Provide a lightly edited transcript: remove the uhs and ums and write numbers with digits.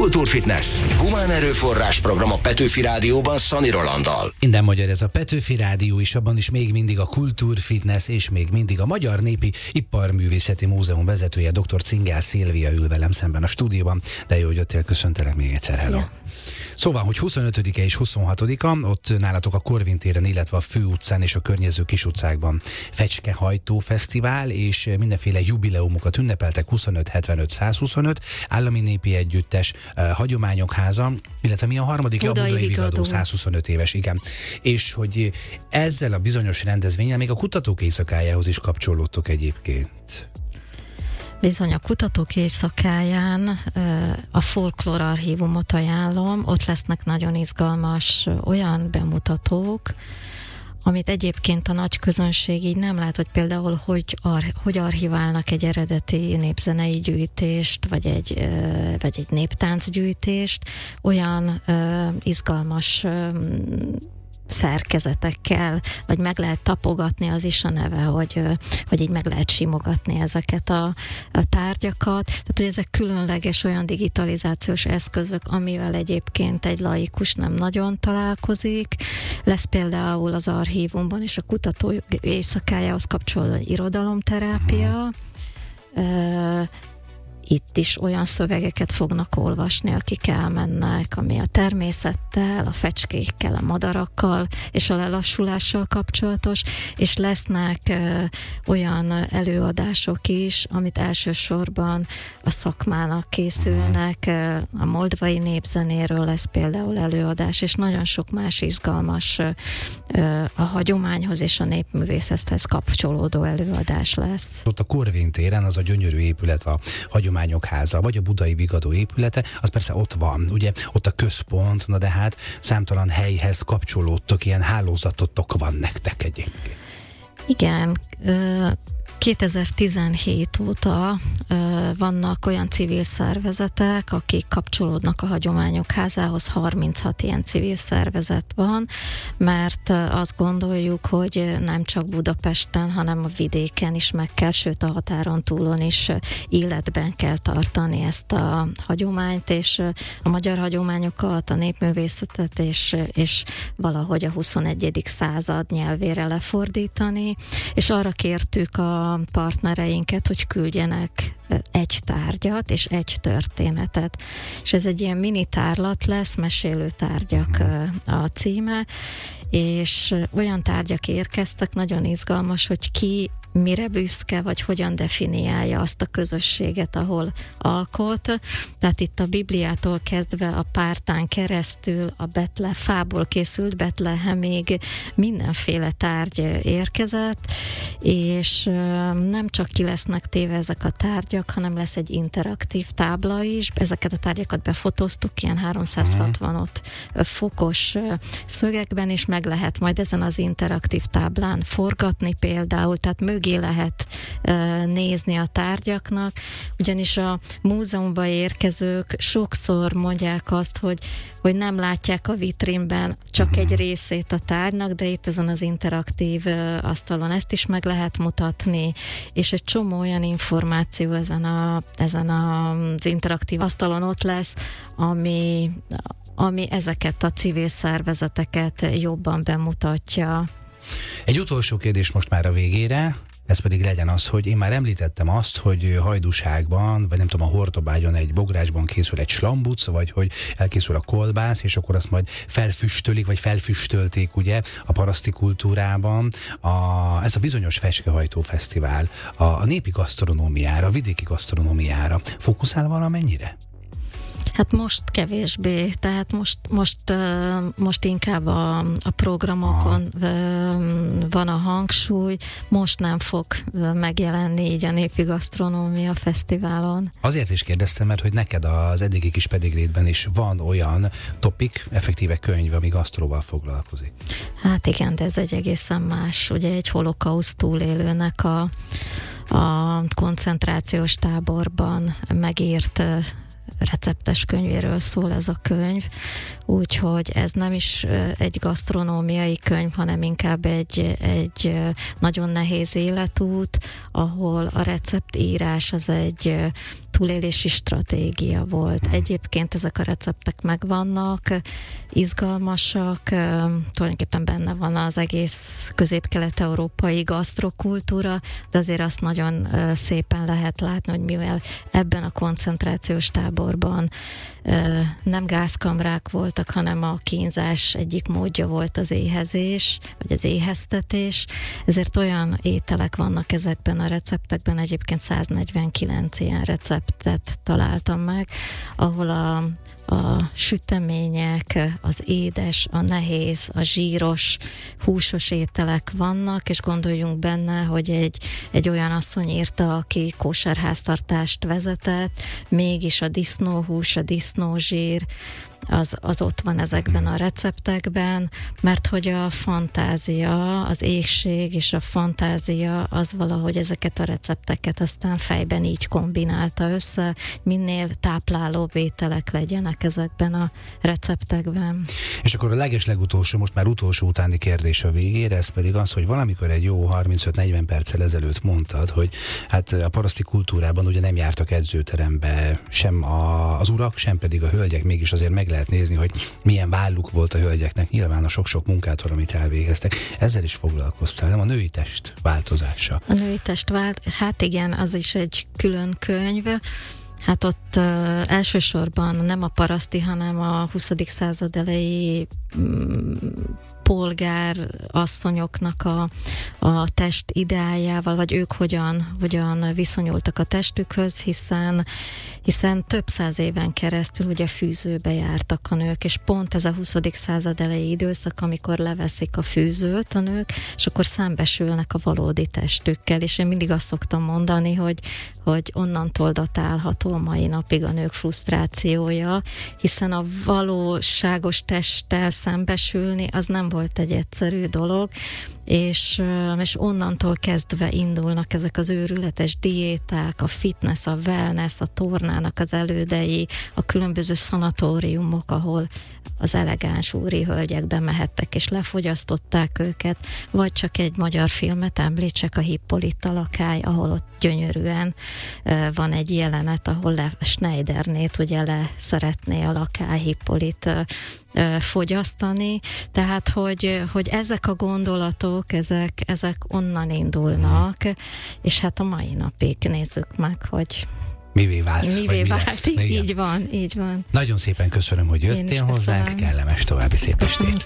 Kultúrfitness. Humán erőforrás program a Petőfi Rádióban Szani Rolanddal. Minden magyar ez a Petőfi Rádió, és abban is még mindig a Kultúrfitness, és még mindig a Magyar Népi Iparművészeti Múzeum vezetője, dr. Cingál Szilvia ül velem szemben a stúdióban. De jó, hogy jöttél, köszöntelek még egyszer. Hello. Szóval, hogy 25-e és 26-a, ott nálatok a Korvin téren, illetve a Fő utcán és a környező kis utcákban Fecskehajtó Fesztivál, és mindenféle jubileumokat ünnepeltek, 25, 75, 125, Állami Népi Együttes, Hagyományok Háza, illetve mi a harmadik? Budai Vigadó, 125 éves, igen. És hogy ezzel a bizonyos rendezvényel még a Kutatók Éjszakájához is kapcsolódtok egyébként. Bizony, a Kutatók Éjszakáján a Folklór Archívumot ajánlom, ott lesznek nagyon izgalmas olyan bemutatók, amit egyébként a nagy közönség így nem lát, hogy például hogy archiválnak egy eredeti népzenei gyűjtést, vagy egy néptáncgyűjtést, olyan izgalmas szerkezetekkel, vagy meg lehet tapogatni, az is a neve, hogy így meg lehet simogatni ezeket a tárgyakat. Tehát, hogy ezek különleges olyan digitalizációs eszközök, amivel egyébként egy laikus nem nagyon találkozik. Lesz például az archívumban és a Kutatók Éjszakájához kapcsolódó irodalomterápia. Itt is olyan szövegeket fognak olvasni, akik elmennek, ami a természettel, a fecskékkel, a madarakkal és a lelassulással kapcsolatos, és lesznek olyan előadások is, amit elsősorban a szakmának készülnek. A moldvai népzenéről lesz például előadás, és nagyon sok más izgalmas a hagyományhoz és a népművészethez kapcsolódó előadás lesz. Ott a Korvin téren az a gyönyörű épület, a Hagyományok Háza, vagy a Budai Vigadó épülete, az persze ott van, ugye, ott a központ, na de hát számtalan helyhez kapcsolódtok, ilyen hálózatotok van nektek egyébként. Igen, 2017 óta vannak olyan civil szervezetek, akik kapcsolódnak a Hagyományok Házához, 36 ilyen civil szervezet van, mert azt gondoljuk, hogy nem csak Budapesten, hanem a vidéken is meg kell, sőt a határon túlon is életben kell tartani ezt a hagyományt, és a magyar hagyományokat, a népművészetet, és valahogy a 21. század nyelvére lefordítani, és arra kértük a partnereinket, hogy küldjenek egy tárgyat és egy történetet. És ez egy ilyen mini tárlat lesz, mesélő tárgyak a címe, és olyan tárgyak érkeztek, nagyon izgalmas, hogy ki mire büszke, vagy hogyan definiálja azt a közösséget, ahol alkot. Tehát itt a Bibliától kezdve a Pártán keresztül a fából készült Betlehemig mindenféle tárgy érkezett, és nem csak ki lesznek téve ezek a tárgyak, hanem lesz egy interaktív tábla is. Ezeket a tárgyakat befotóztuk ilyen 365 fokos szögekben, és meg lehet majd ezen az interaktív táblán forgatni például, tehát mögé lehet nézni a tárgyaknak, ugyanis a múzeumba érkezők sokszor mondják azt, hogy nem látják a vitrínben csak egy részét a tárgynak, de itt ezen az interaktív asztalon ezt is meg lehet mutatni, és egy csomó olyan információ ezen az interaktív asztalon ott lesz, ami ezeket a civil szervezeteket jobban bemutatja. Egy utolsó kérdés most már a végére, ez pedig legyen az, hogy én már említettem azt, hogy Hajdúságban, vagy nem tudom, a Hortobágyon egy bográsban készül egy slambuc, vagy hogy elkészül a kolbász, és akkor azt majd felfüstölik, vagy felfüstölték ugye a paraszti kultúrában. Ez a bizonyos Fecskehajtó Fesztivál a népi gasztronómiára, a vidéki gasztronómiára fókuszál valamennyire? Hát most kevésbé, tehát most inkább a programokon van a hangsúly, most nem fog megjelenni így a Népi Gasztronómia Fesztiválon. Azért is kérdeztem, mert hogy neked az eddigi kis pedigrédben is van olyan topik, effektíve könyv, ami gasztróval foglalkozik. Hát igen, de ez egy egészen más, ugye egy holokauszt túlélőnek a koncentrációs táborban megírt receptes könyvéről szól ez a könyv, úgyhogy ez nem is egy gasztronómiai könyv, hanem inkább egy nagyon nehéz életút, ahol a receptírás az egy túlélési stratégia volt. Egyébként ezek a receptek megvannak, izgalmasak, tulajdonképpen benne van az egész közép-kelet-európai gasztrokultúra, de azért azt nagyon szépen lehet látni, hogy mivel ebben a koncentrációs táborban nem gázkamrák voltak, hanem a kínzás egyik módja volt az éhezés, vagy az éheztetés, ezért olyan ételek vannak ezekben a receptekben, egyébként 149 ilyen receptet találtam meg, ahol a sütemények, az édes, a nehéz, a zsíros, húsos ételek vannak, és gondoljunk benne, hogy egy olyan asszony írta, aki kóserháztartást vezetett, mégis a disznóhús, a disznózsír, az ott van ezekben a receptekben, mert hogy a fantázia, az éhség és a fantázia az valahogy ezeket a recepteket aztán fejben így kombinálta össze, minél táplálóbb ételek legyenek ezekben a receptekben. És akkor a legeslegutolsó, most már utolsó utáni kérdés a végére, ez pedig az, hogy valamikor egy jó 35-40 perccel ezelőtt mondtad, hogy hát a paraszti kultúrában ugye nem jártak edzőterembe sem az urak, sem pedig a hölgyek, mégis azért meg lehet nézni, hogy milyen válluk volt a hölgyeknek, nyilván a sok-sok munkától, amit elvégeztek. Ezzel is foglalkoztál, nem? A női test változása. A női test hát igen, az is egy külön könyv. Hát ott elsősorban nem a paraszti, hanem a 20. század elejé polgár asszonyoknak a test ideájával, vagy ők hogyan viszonyultak a testükhöz, hiszen több száz éven keresztül ugye fűzőbe jártak a nők, és pont ez a 20. század elejé időszak, amikor leveszik a fűzőt a nők, és akkor szembesülnek a valódi testükkel, és én mindig azt szoktam mondani, hogy onnantól datálható a mai napig a nők frusztrációja, hiszen a valóságos testtel szembesülni az nem volt egy egyszerű dolog, és onnantól kezdve indulnak ezek az őrületes diéták, a fitness, a wellness, a tornának az elődei, a különböző szanatóriumok, ahol az elegáns úri hölgyek bemehettek és lefogyasztották őket, vagy csak egy magyar filmet említsek, a Hippolyta lakály, ahol ott gyönyörűen van egy jelenet, ahol Schneidernét ugye szeretné a lakály Hippolyt fogyasztani, tehát hogy ezek a gondolatok, ezek onnan indulnak, és hát a mai napig nézzük meg, hogy mivé vált, mivé mi vált. lesz. Így van. Nagyon szépen köszönöm, hogy jöttél hozzánk, kellemes további szép estét.